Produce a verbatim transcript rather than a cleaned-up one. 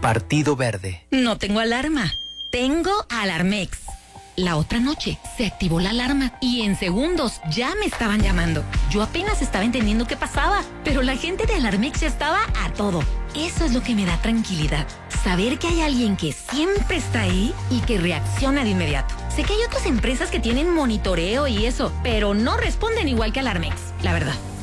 Partido Verde. No tengo alarma. Tengo Alarmex. La otra noche se activó la alarma y en segundos ya me estaban llamando. Yo apenas estaba entendiendo qué pasaba, pero la gente de Alarmex ya estaba a todo. Eso es lo que me da tranquilidad. Saber que hay alguien que siempre está ahí y que reacciona de inmediato. Sé que hay otras empresas que tienen monitoreo y eso, pero no responden igual que Alarmex, la verdad.